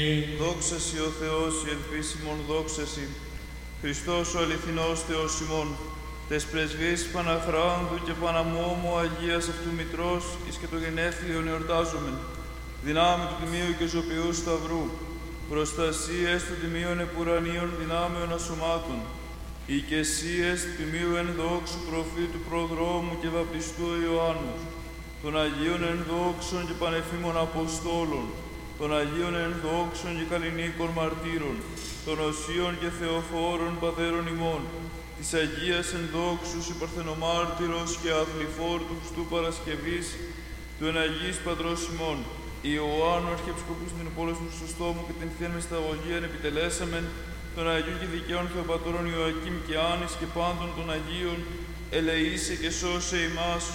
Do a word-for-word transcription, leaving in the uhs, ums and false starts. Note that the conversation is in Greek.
Δόξα σοι ο Θεός, η ελπίσιμον δόξα σοι. Χριστός ο αληθινός Θεός ημών, τες πρεσβείες Παναχράντου και Παναμόμου Αγίας αυτού Μητρός, εις και το γενέθλιον εορτάζομεν, δυνάμει του Τιμίου και Ζωπιού Σταυρού, προστασίες του Τιμίων επουρανίων δυνάμεων ασωμάτων, οικεσίες του Τιμίου εν δόξου προφήτου προδρόμου και βαπτιστού Ιωάννου, των Αγίων εν δόξων και πανεφήμων Αποστόλων, των Αγίων εν δόξων και καλλινίκων μαρτύρων, των Οσίων και Θεοφόρων Πατέρων ημών, της Αγίας εν δόξους η Παρθενομάρτυρος και αθληφόρ του Χριστού Παρασκευής, του εν Αγίης Πατρός ημών, Ιωάννου Αρχιεπισκοπού στην πόλη του Χρυσοστόμου και την Θείαν Μυσταγωγίαν επιτελέσαμεν, των Αγίων και Δικαίων Θεοπατώρων Ιωακήμ και Άνης και πάντων των Αγίων, ελεήσε και σώσε ημάς